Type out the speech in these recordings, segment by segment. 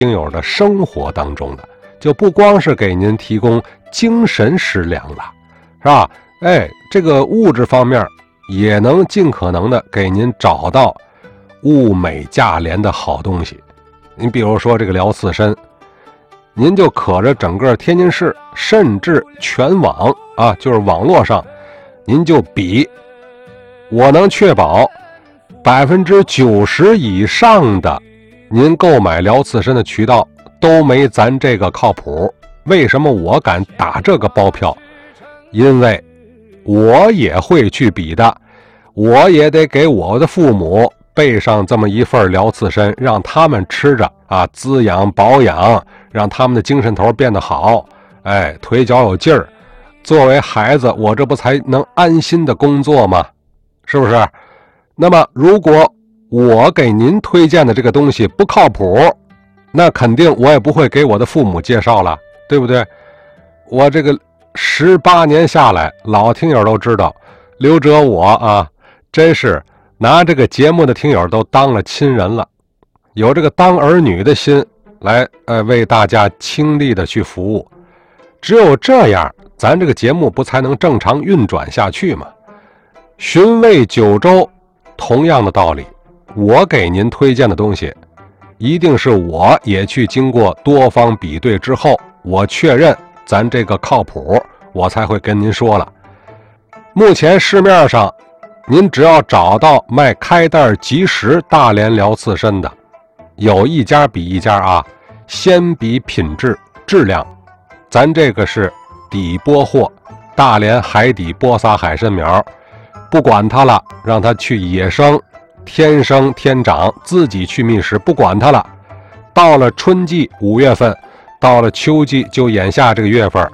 听友的生活当中的，就不光是给您提供精神食粮了，是吧？这个物质方面也能尽可能的给您找到物美价廉的好东西。你比如说这个辽刺参，您就可着整个天津市甚至全网啊，就是网络上您就比，我能确保90%以上的您购买辽刺参的渠道都没咱这个靠谱。为什么我敢打这个包票？因为我也会去比的，我也得给我的父母备上这么一份辽刺参，让他们吃着啊，滋养保养，让他们的精神头变得好，腿脚有劲儿。作为孩子，我这不才能安心的工作吗？是不是？那么如果我给您推荐的这个东西不靠谱，那肯定我也不会给我的父母介绍了，对不对？我这个18年下来，老听友都知道，刘哲我啊，真是拿这个节目的听友都当了亲人了，有这个当儿女的心来为大家倾力的去服务。只有这样，咱这个节目不才能正常运转下去吗？寻味九州，同样的道理，我给您推荐的东西一定是我也去经过多方比对之后，我确认咱这个靠谱，我才会跟您说了。目前市面上您只要找到卖开袋即食大连辽刺参的，有一家比一家啊，先比品质质量，咱这个是底剥货，大连海底波撒海参苗，不管它了，让它去野生天生天长，自己去觅食，不管它了。到了春季5月份，到了秋季就眼下这个月份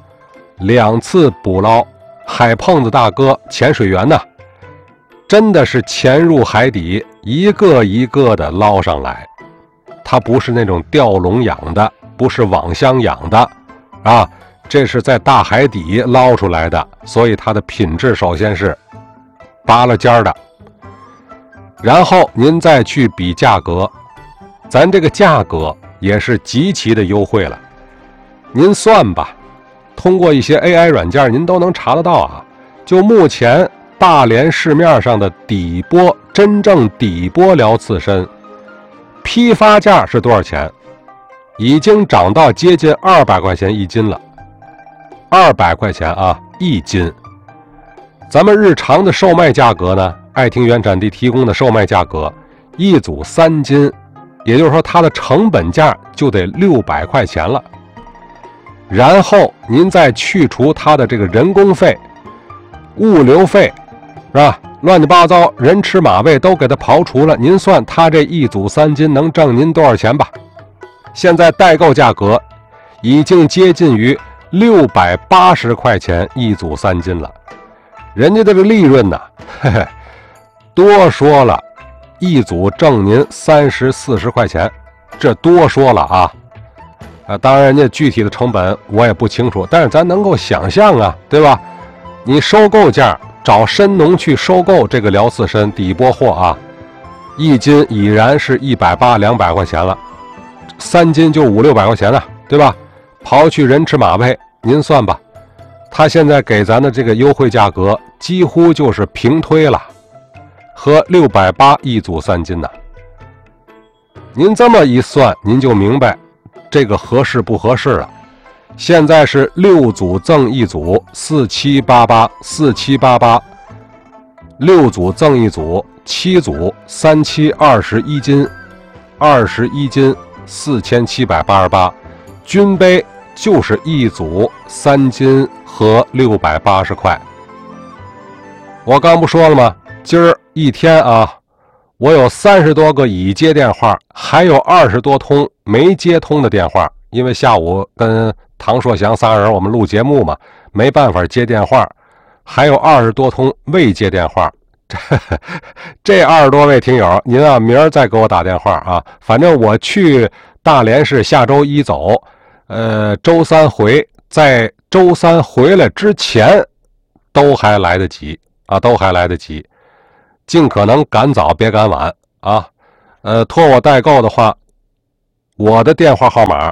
，2次捕捞，海碰子大哥潜水员呢，真的是潜入海底，一个一个的捞上来。它不是那种钓笼养的，不是网箱养的啊，这是在大海底捞出来的，所以它的品质首先是拔了尖的。然后您再去比价格，咱这个价格也是极其的优惠了。您算吧，通过一些 AI 软件您都能查得到啊。就目前大连市面上的底剥，真正底剥辽刺参，批发价是多少钱？已经涨到接近200块钱一斤了。200块钱啊，一斤。咱们日常的售卖价格呢，爱听原产地提供的售卖价格，一组3斤，也就是说它的成本价就得600块钱了。然后您再去除它的这个人工费、物流费，是吧？乱七八糟人吃马喂都给它刨除了，您算它这一组3斤能挣您多少钱吧？现在代购价格已经接近于680块钱一组3斤了。人家这个利润呢，多说了，一组挣您30、40块钱，这多说了啊。当然人家具体的成本我也不清楚，但是咱能够想象啊，对吧？你收购价找参农去收购这个辽刺参底剥货啊，一斤已然是180、200块钱了，3斤就500、600块钱了，对吧？刨去人吃马喂，您算吧。他现在给咱的这个优惠价格几乎就是平推了，和680一组3斤呢。您这么一算，您就明白这个合适不合适了。现在是6组赠1组，4788，4788，6组赠1组，7组37 21斤，21斤4788，均杯就是一组3斤和680块。我刚不说了吗？今儿一天啊，我有30多个已接电话，还有20多通没接通的电话，因为下午跟唐硕祥仨人我们录节目嘛，没办法接电话，还有20多通未接电话。这20多位听友，您啊明儿再给我打电话啊，反正我去大连市下周1走，周3回，在周3回来之前都还来得及啊，都还来得及，尽可能赶早别赶晚啊。托我代购的话， 我的电话号码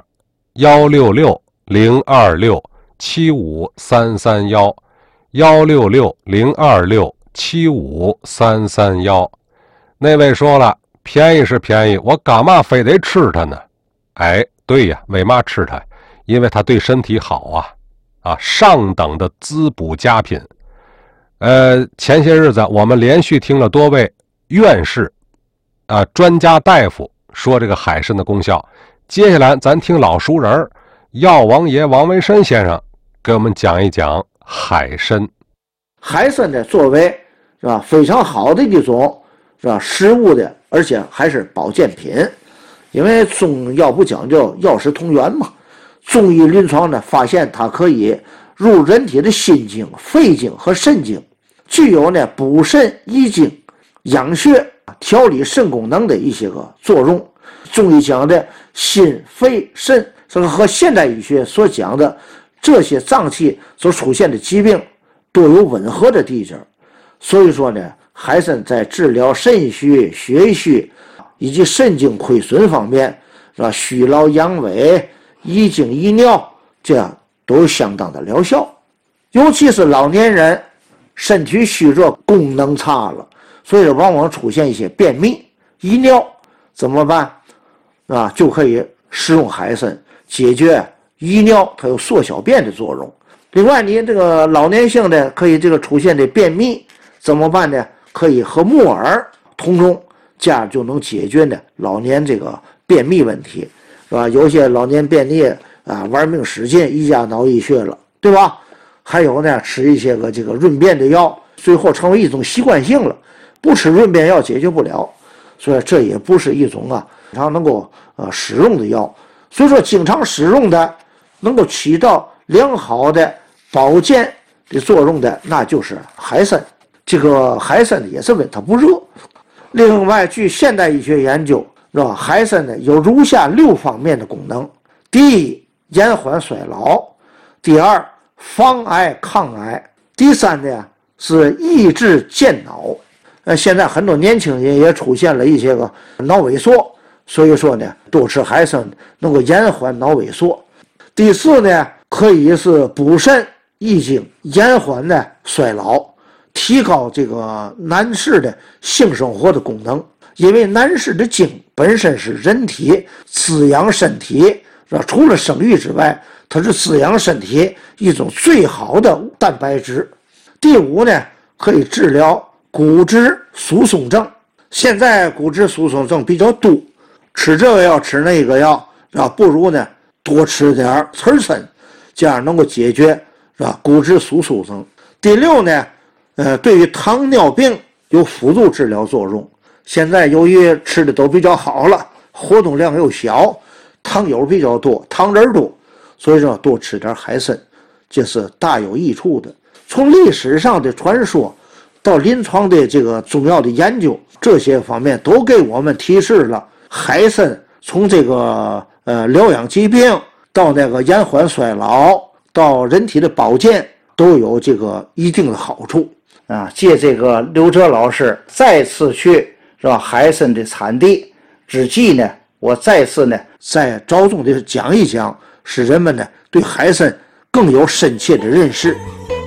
166-026-75331，166-026-75331。那位说了，便宜是便宜，我干嘛非得吃它呢？哎，对呀，为嘛吃它？因为它对身体好啊，上等的滋补佳品。前些日子我们连续听了多位院士专家大夫说这个海参的功效。接下来咱听老熟人药王爷王维申先生给我们讲一讲海参。 海参呢，作为是吧非常好的一种是吧食物的，而且还是保健品。因为中药不讲究药食同源嘛，中医临床呢发现它可以入人体的心经、肺经和肾经，具有呢补肾益精、养血、调理肾功能的一些个作用。中医讲的心、肺、肾，这个和现代医学所讲的这些脏器所出现的疾病都有吻合的地方。所以说呢，海参在治疗肾虚、血虚以及肾经亏损方面，是吧？虚劳阳痿、遗精遗尿，这都有相当的疗效。尤其是老年人身体虚弱，功能差了，所以往往出现一些便秘、遗尿，怎么办？就可以食用海参解决遗尿，它有缩小便的作用。另外，你这个老年性的可以这个出现的便秘怎么办呢？可以和木耳同用，这样就能解决呢老年这个便秘问题，是吧？有些老年便秘玩命使劲，一家脑溢血了，对吧？还有呢，吃一些个这个润便的药，最后成为一种习惯性了，不吃润便药解决不了，所以这也不是一种经常能够使用的药。所以说，经常使用的能够起到良好的保健的作用的，那就是海参。这个海参也是温它不热。另外，据现代医学研究，是吧？海参呢有如下6方面的功能：第一，延缓衰老；第二，防癌抗癌；第三呢是抑制健脑。现在很多年轻人也出现了一些个脑萎缩，所以说呢，多吃海参能够延缓脑萎缩。第四呢，可以是补肾益精，延缓呢衰老，提高这个男士的性生活的功能。因为男士的精本身是人体滋养身体，除了生育之外，它是滋养身体一种最好的蛋白质。第五呢，可以治疗骨质疏松症。现在骨质疏松症比较多，吃这个药吃那个药，不如呢多吃点刺参，这样能够解决是吧骨质疏松症。第六呢，对于糖尿病有辅助治疗作用。现在由于吃的都比较好了，活动量又小，糖友比较多，糖人多，所以说多吃点海参，这是大有益处的。从历史上的传说到临床的这个中药的研究，这些方面都给我们提示了海参从这个疗养疾病到那个延缓衰老到人体的保健都有这个一定的好处借这个刘哲老师再次去是吧海参的产地之际呢，我再次呢再着重的讲一讲，使人们呢对海参更有深切的认识。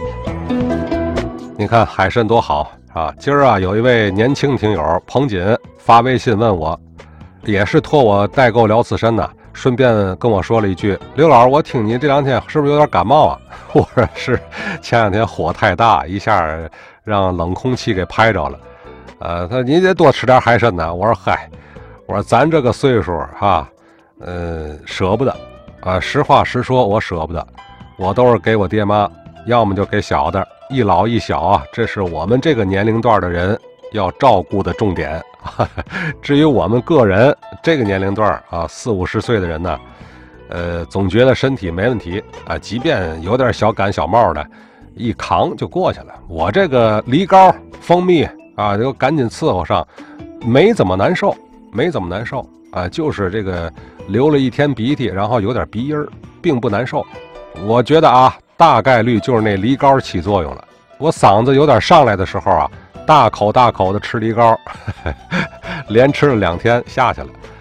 你看海参多好啊！今儿有一位年轻听友彭锦发微信问我，也是托我代购辽刺参呢，顺便跟我说了一句：“刘老师，我听你这2天是不是有点感冒啊？”我说是，前2天火太大，一下让冷空气给拍着了。他说你得多吃点海参呢。我说嗨，我说咱这个岁数舍不得实话实说，我舍不得，我都是给我爹妈，要么就给小的。一老一小这是我们这个年龄段的人要照顾的重点。至于我们个人这个年龄段40、50岁的人呢，总觉得身体没问题即便有点小感小冒的，一扛就过去了。我这个梨膏、蜂蜜就赶紧伺候上，没怎么难受就是这个流了一天鼻涕，然后有点鼻音儿，并不难受。我觉得大概率就是那梨膏起作用了。我嗓子有点上来的时候大口的吃梨膏，连吃了2天下去了。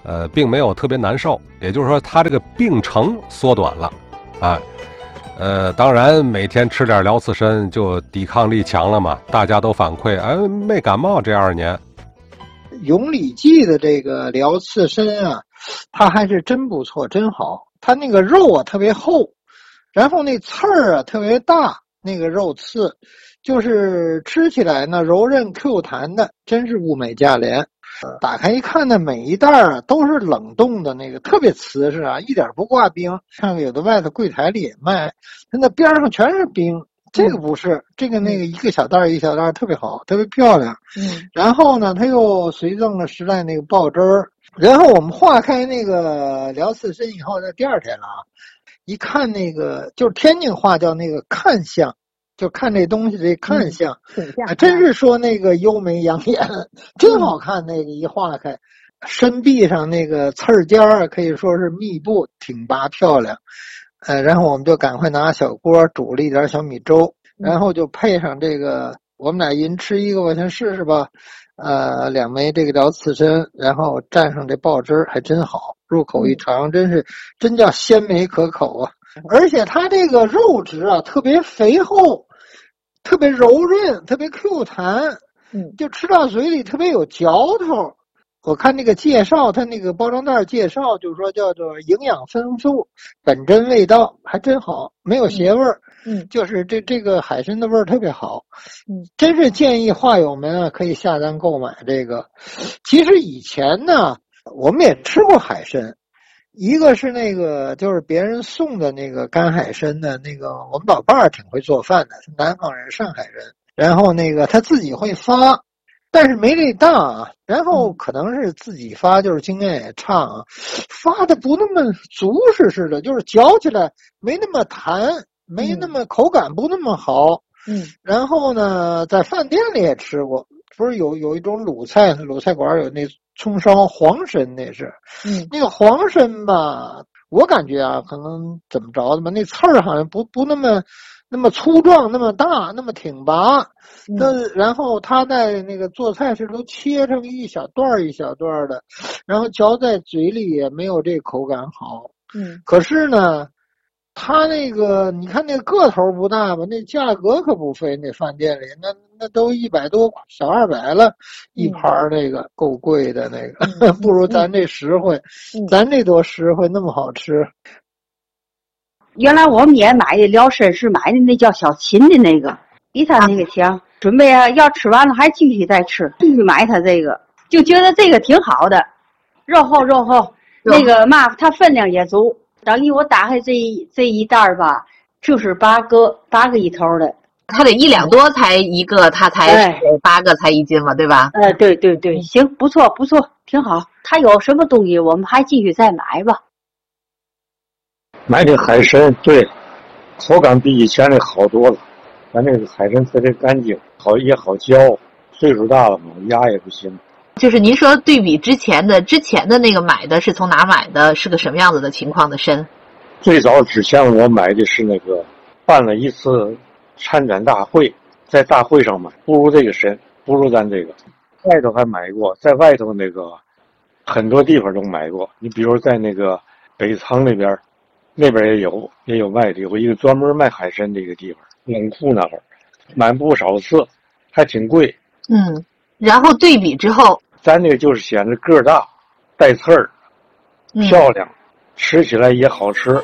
并没有特别难受，也就是说他这个病程缩短了啊。当然每天吃点辽刺参就抵抗力强了嘛，大家都反馈没感冒这2年。 永礼记的这个辽刺参啊，它还是真不错，真好。它那个肉啊特别厚，然后那刺儿啊特别大，那个肉刺就是吃起来呢柔韧 Q 弹的，真是物美价廉。打开一看呢，每一袋啊都是冷冻的，那个特别瓷实啊，一点不挂冰。像有的外头柜台里也卖，它那边上全是冰。这个不是，这个那个一个小袋一小袋特别好，特别漂亮。然后呢，他又随赠了10袋那个爆汁儿。然后我们化开那个辽刺参以后，在第2天了啊，一看那个就是天津话叫那个看相。就看这东西这看相，真是说那个优美养眼，真好看。那个一化开，身臂上那个刺儿尖儿可以说是密布挺拔漂亮。然后我们就赶快拿小锅煮了一点小米粥，然后就配上这个，我们俩一人吃一个吧，先试试吧。2枚这个辽刺参，然后蘸上这爆汁还真好，入口一尝，真叫鲜美可口啊！而且它这个肉质啊特别肥厚，特别柔润，特别 Q 弹，就吃到嘴里特别有嚼头。我看那个介绍，它那个包装袋介绍就是说叫做营养丰富，本真味道，还真好，没有邪味儿。就是这个海参的味儿特别好。真是建议话友们啊可以下单购买这个。其实以前呢，我们也吃过海参。一个是那个就是别人送的那个干海参的那个，我们老伴儿挺会做饭的，是南方人，上海人。然后那个他自己会发，但是没这档啊。然后可能是自己发，就是经验也差啊，发的不那么足似的，就是嚼起来没那么弹，没那么口感不那么好。然后呢，在饭店里也吃过，不是有一种鲁菜馆有那葱烧黄参，那是，那个黄参吧，我感觉啊，可能怎么着的吧，那刺儿好像不那么粗壮，那么大，那么挺拔。然后他在那个做菜时都切成一小段一小段的，然后嚼在嘴里也没有这口感好。可是呢，他那个你看那个头不大吧，那价格可不菲，那饭店里那都100多小200了，一盘那个够贵的那个，不如咱这实惠，咱这多实惠，那么好吃。 原来我们也买的辽参是买的那叫小秦的那个，比他那个强。准备要吃完了还继续再吃，继续买他这个，就觉得这个挺好的，肉厚，那个嘛，它分量也足。等于我打开这一袋吧，就是8个一头的。 它得1两多才一个，它才8个才1斤嘛，对吧？ 对，行，不错，挺好。它有什么东西，我们还继续再买吧。 买的海参，对，口感比以前的好多了。咱这个海参特别干净，也好嚼。岁数大了嘛，牙也不行。 就是您说对比之前的那个买的是从哪买的？是个什么样子的情况的参？ 最早之前我买的是那个办了一次参展大会，在大会上买，不如这个参，不如咱这个。外头还买过，在外头那个很多地方都买过。你比如在那个北仓那边也有卖的，有一个专门卖海参的一个地方，冷库那儿买不少次，还挺贵。 然后对比之后， 咱这个就是显得个大，带刺儿，漂亮，吃起来也好吃。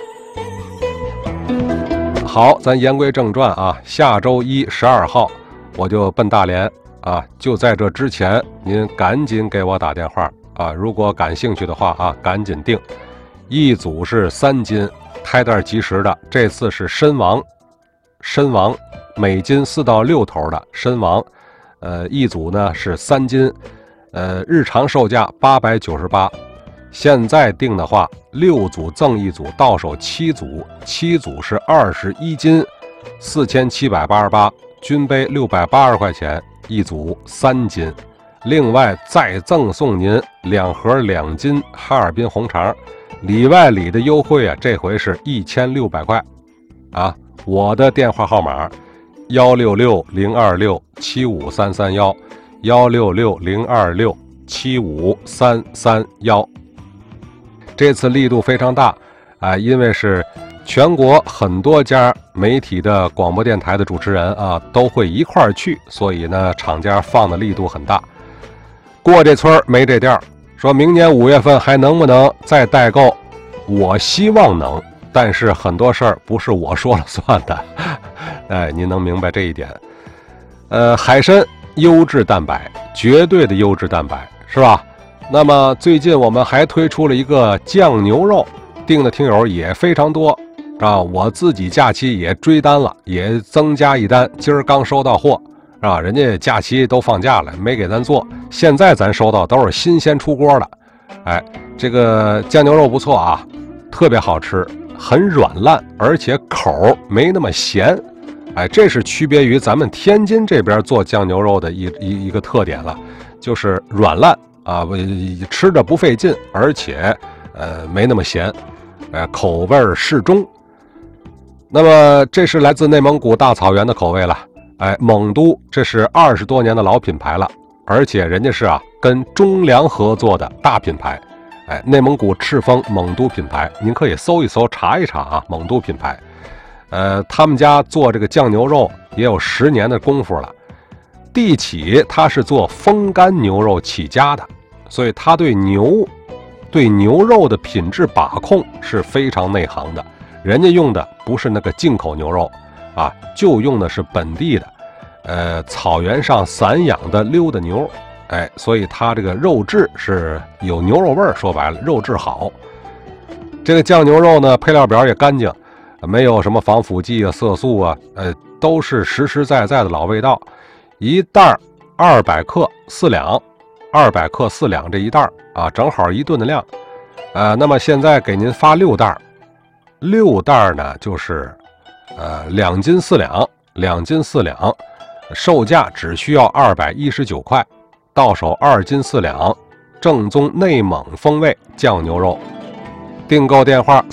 好，咱言归正传啊，下周1 12号我就奔大连啊，就在这之前，您赶紧给我打电话啊，如果感兴趣的话啊，赶紧订。一组是3斤，胎蛋即食的，这次是参王，每斤4到6头的参王，一组呢是3斤，日常售价898，现在订的话6组赠1组，到手7组，7组是21斤，4788，均杯680块钱，一组3斤，另外再赠送您2盒2斤哈尔滨红肠，里外里的优惠啊，这回是1600块啊！我的电话号码166-026-75331，166-026-75331。 这次力度非常大因为是全国很多家媒体的广播电台的主持人都会一块儿去，所以呢厂家放的力度很大。过这村没这店，说明年5月份还能不能再代购，我希望能，但是很多事儿不是我说了算的您能明白这一点。海参优质蛋白，绝对的优质蛋白，是吧？那么最近我们还推出了一个酱牛肉，订的听友也非常多我自己假期也追单了，也增加一单，今儿刚收到货人家假期都放假了，没给咱做，现在咱收到都是新鲜出锅的。这个酱牛肉不错特别好吃，很软烂，而且口没那么咸。这是区别于咱们天津这边做酱牛肉的一个特点了，就是软烂吃着不费劲，而且没那么咸，口味适中。那么这是来自内蒙古大草原的口味了，蒙都这是20多年的老品牌了，而且人家是跟中粮合作的大品牌，内蒙古赤峰蒙都品牌，您可以搜一搜查一查蒙都品牌。他们家做这个酱牛肉也有10年的功夫了。地起他是做风干牛肉起家的，所以他对牛肉的品质把控是非常内行的。人家用的不是那个进口牛肉就用的是本地的草原上散养的溜达牛，所以它这个肉质是有牛肉味儿，说白了肉质好。这个酱牛肉呢，配料表也干净，没有什么防腐剂色素都是实实在在的老味道。一袋200克4两，200克4两这一袋正好1顿的量。那么现在给您发6袋，6袋呢就是2斤4两，2斤4两，售价只需要219块，到手2斤4两，正宗内蒙风味酱牛肉。订购电话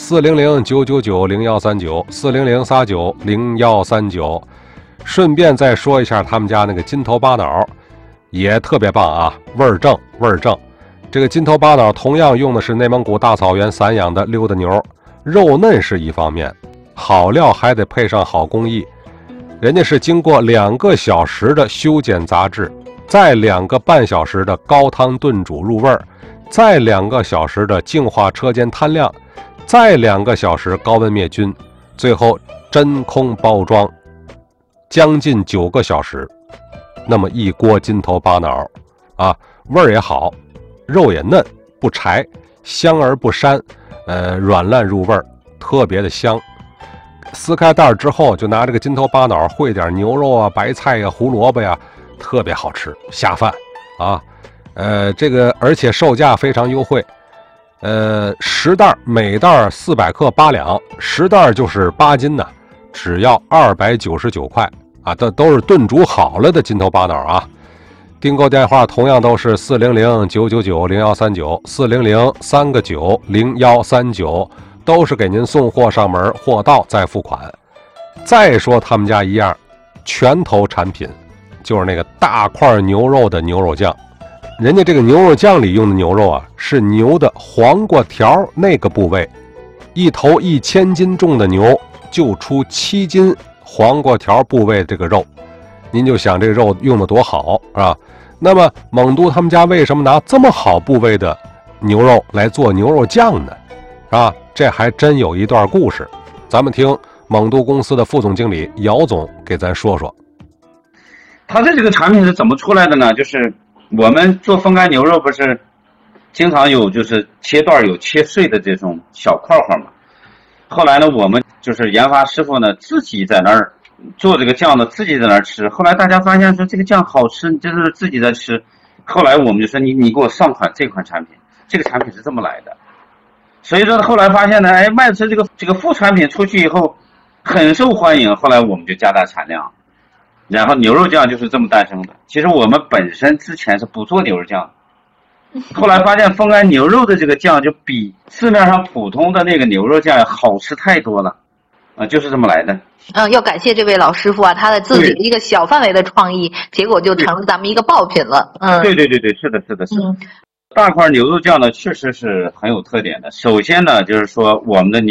400-999-0139，400-39-0139。顺便再说一下他们家那个金头巴脑也特别棒味儿正。这个金头巴脑同样用的是内蒙古大草原散养的溜达牛，肉嫩是一方面，好料还得配上好工艺。人家是经过2个小时的修剪杂质，再2个半小时的高汤炖煮入味儿，再2个小时的净化车间摊晾，再2个小时高温灭菌，最后真空包装，将近9个小时。那么一锅金头巴脑味儿也好，肉也嫩不柴，香而不膻，软烂入味儿，特别的香。撕开袋之后，就拿这个金头巴脑烩点牛肉白菜胡萝卜特别好吃，下饭这个而且售价非常优惠，10袋，每袋400克8两，10袋就是8斤呢，只要299块都是炖煮好了的金头巴脑订购电话同样都是400-999-0139，400-3个9-0139，都是给您送货上门，货到再付款。再说他们家一样拳头产品，就是那个大块牛肉的牛肉酱。人家这个牛肉酱里用的牛肉是牛的黄瓜条那个部位，一头1000斤重的牛就出7斤黄瓜条部位这个肉，您就想这个肉用的多好那么蒙都他们家为什么拿这么好部位的牛肉来做牛肉酱呢？这还真有一段故事，咱们听蒙都公司的副总经理姚总给咱说说。 它的这个产品是怎么出来的呢？就是我们做风干牛肉不是经常有就是切段有切碎的这种小块嘛，后来呢我们就是研发师傅呢自己在那儿做这个酱呢，自己在那儿吃，后来大家发现说这个酱好吃，你就是自己在吃，后来我们就说你给我上款这款产品，这个产品是这么来的。所以说后来发现呢，卖出这个副产品出去以后很受欢迎，后来我们就加大产量，然后牛肉酱就是这么诞生的。其实我们本身之前是不做牛肉酱的，后来发现风干牛肉的这个酱就比市面上普通的那个牛肉酱好吃太多了就是这么来的。 要感谢这位老师傅他的自己的一个小范围的创意，结果就成了咱们一个爆品了。 对，是的。 大块牛肉酱呢，确实是很有特点的。首先呢，就是说我们的